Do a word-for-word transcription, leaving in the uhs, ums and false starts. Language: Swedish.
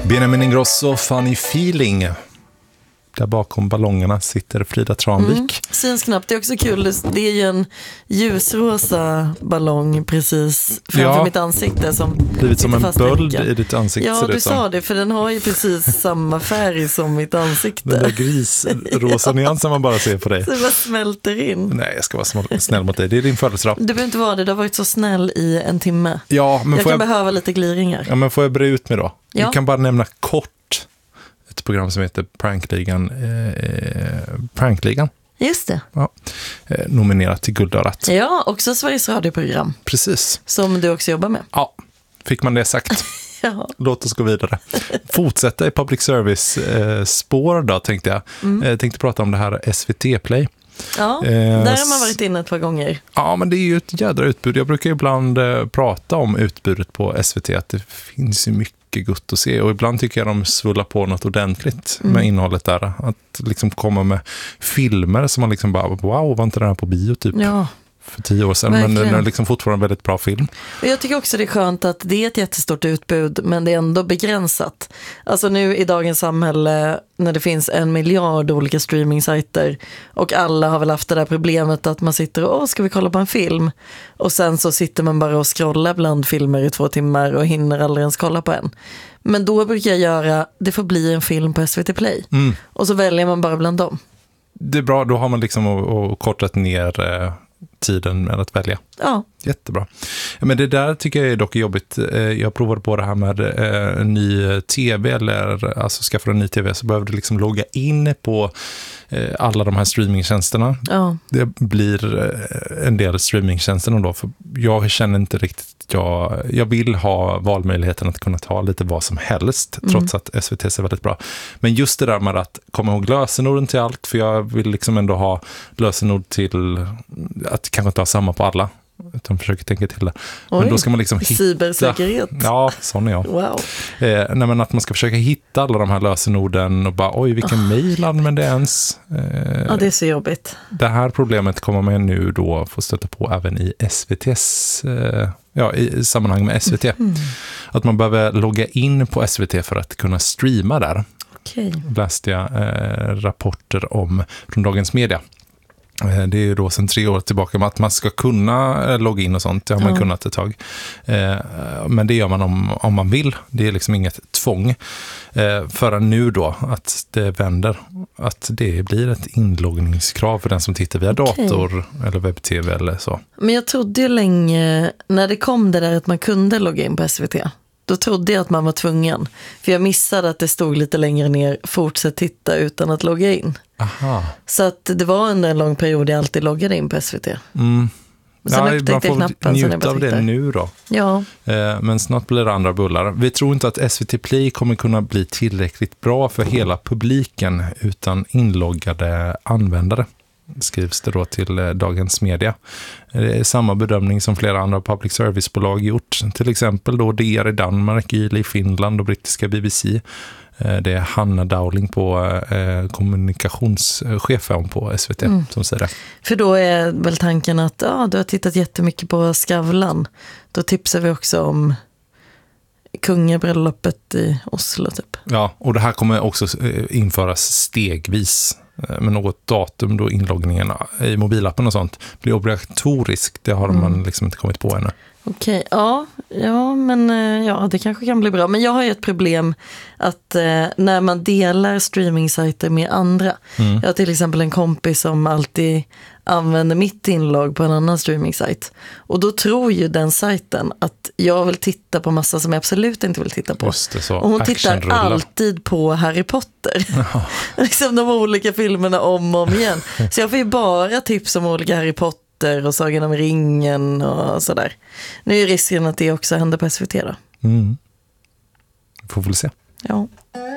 Benjamin Ingrosso, Funny Feeling. Där bakom ballongerna sitter Frida Tranvik. Mm, syns knappt, det är också kul. Det är ju en ljusrosa ballong precis framför ja, mitt ansikte som blivit som en böld i ditt ansikte. Ja, du sa det, för den har ju precis samma färg som mitt ansikte. Den där grisrosa nyansen man bara ser på dig. Så det bara smälter in. Nej, jag ska vara snäll mot dig. Det är din födelsedag. Du behöver inte vara det, du har varit så snäll i en timme. Ja, men jag kan jag... behöva lite gliringar. Ja, men får jag bre ut mig då? Ja. Vi kan bara nämna kort ett program som heter Prankligan. Eh, Prankligan. Just det. Ja. Eh, nominerat till Guldörat. Ja, också Sveriges radioprogram. Precis. Som du också jobbar med. Ja, fick man det sagt. Ja. Låt oss gå vidare. Fortsätta i public service eh, spår då, tänkte jag. Mm. Eh, tänkte prata om det här S V T Play. Ja, eh, där har man varit inne ett par gånger. Ja, men det är ju ett jädra utbud. Jag brukar ibland eh, prata om utbudet på S V T, att det finns ju mycket gott att se, och ibland tycker jag de svullar på något ordentligt mm. med innehållet där. Att liksom komma med filmer som man liksom bara, wow, var inte den här på bio typ? Ja. För tio år sedan, verkligen. Men den är liksom fortfarande en väldigt bra film. Och jag tycker också det är skönt att det är ett jättestort utbud, men det är ändå begränsat. Alltså nu i dagens samhälle, när det finns en miljard olika streamingsajter och alla har väl haft det där problemet att man sitter och, åh, ska vi kolla på en film? Och sen så sitter man bara och scrollar bland filmer i två timmar och hinner aldrig ens kolla på en. Men då brukar jag göra, det får bli en film på S V T Play. Mm. Och så väljer man bara bland dem. Det är bra, då har man liksom och, och kortat ner eh, tiden med att välja. Ja. Jättebra. Men det där tycker jag är dock jobbigt. Jag provade på det här med en ny tv, eller alltså skaffa en ny tv, så behöver du liksom logga in på alla de här streamingtjänsterna. Ja. Det blir en del streamingtjänster då, för jag känner inte riktigt, jag, jag vill ha valmöjligheten att kunna ta lite vad som helst, mm. trots att S V T är väldigt bra. Men just det där med att komma ihåg lösenorden till allt, för jag vill liksom ändå ha lösenord till att kanske inte ha samma på alla, utan försöker tänka till det. Oj, men då ska man liksom hitta... cybersäkerhet. Ja, sån är jag. Wow. Eh, nej, men att man ska försöka hitta alla de här lösenorden och bara, oj, vilken oh. mejl använder jag ens? Eh, ja, det är så jobbigt. Det här problemet kommer man nu då få stöta på även i S V T:s... Eh, ja, i sammanhang med S V T. Mm. Att man behöver logga in på S V T för att kunna streama där. Okej. Läste jag eh, rapporter om från Dagens Media. Det är ju då sedan tre år tillbaka med att man ska kunna logga in och sånt. Det har man ja. kunnat ett tag. Men det gör man om, om man vill. Det är liksom inget tvång. Förrän nu då att det vänder. Att det blir ett inloggningskrav för den som tittar via okay. dator eller webb-tv eller så. Men jag trodde ju länge, när det kom det där att man kunde logga in på S V T, då trodde jag att man var tvungen. För jag missade att det stod lite längre ner, fortsätt titta utan att logga in. Aha. Så att det var under en lång period jag alltid loggade in på S V T. Mm. Sen ja, upptäckte jag knappen. Njuta sen jag av det nu då. Ja. Eh, men snart blir det andra bullar. Vi tror inte att S V T Play kommer kunna bli tillräckligt bra för hela publiken utan inloggade användare. Skrivs det då till Dagens Media. Det är samma bedömning som flera andra public servicebolag gjort. Till exempel då D R i Danmark, Yle i Finland och brittiska B B C. Det är Hanna Dowling på eh, kommunikationschefen på S V T mm. som säger det. För då är väl tanken att ja, du har tittat jättemycket på Skavlan. Då tipsar vi också om kungabröllopet i Oslo typ. Ja, och det här kommer också införas stegvis. Med något datum då inloggningen i mobilappen och sånt blir obligatoriskt. Det har mm. man liksom inte kommit på ännu. Okej, ja, ja, men ja, det kanske kan bli bra. Men jag har ju ett problem att eh, när man delar streamingsajter med andra. Mm. Jag har till exempel en kompis som alltid använder mitt inlogg på en annan streamingsajt. Och då tror ju den sajten att jag vill titta på massa som jag absolut inte vill titta på. Just det, så. Och hon tittar alltid på Harry Potter. Ja. Liksom de olika filmerna om och om igen. Så jag får ju bara tips om olika Harry Potter och Sagan om ringen och sådär. Nu är risken att det också händer på S V T då. Mm. Får väl se. Ja.